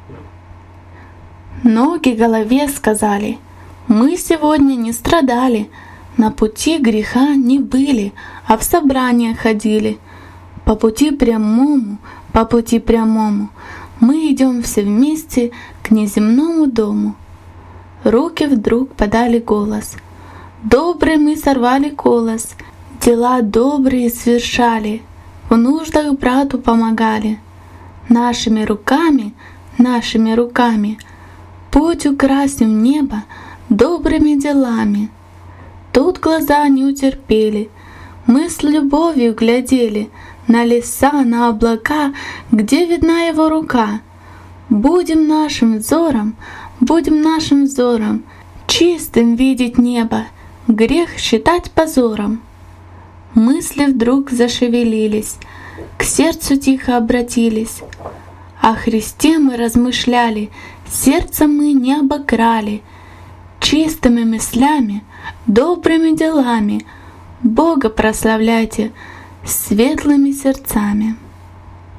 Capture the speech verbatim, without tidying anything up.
Ноги голове сказали: мы сегодня не страдали, на пути греха не были, а в собрания ходили. По пути прямому, по пути прямому мы идем все вместе к неземному дому. Руки вдруг подали голос: добрый мы сорвали колос, дела добрые совершали, в нуждах брату помогали. Нашими руками, нашими руками путь украсим небо добрыми делами. Тут глаза не утерпели, мы с любовью глядели на леса, на облака, где видна его рука. Будем нашим взором, будем нашим взором чистым видеть небо, грех считать позором. Мысли вдруг зашевелились, к сердцу тихо обратились. О Христе мы размышляли, сердце мы не обокрали. Чистыми мыслями, добрыми делами Бога прославляйте светлыми сердцами.